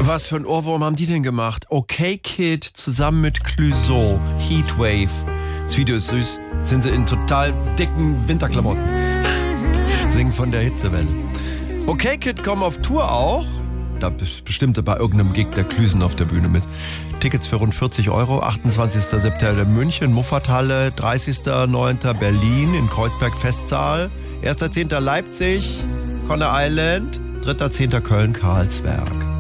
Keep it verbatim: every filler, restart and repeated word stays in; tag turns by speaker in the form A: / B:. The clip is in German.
A: Was für ein Ohrwurm haben die denn gemacht? Okay Kid zusammen mit Clouseau, Heatwave. Das Video ist süß. Sind sie in total dicken Winterklamotten. Singen von der Hitzewelle. Okay Kid kommen auf Tour auch. Da bestimmt bei irgendeinem Gig der Klüsen auf der Bühne mit. Tickets für rund vierzig Euro. achtundzwanzigster September München, Muffathalle. dreißigster neunter Berlin in Kreuzberg Festsaal. erster zehnter Leipzig, Conner Island. dritter zehnter Köln, Karlsberg.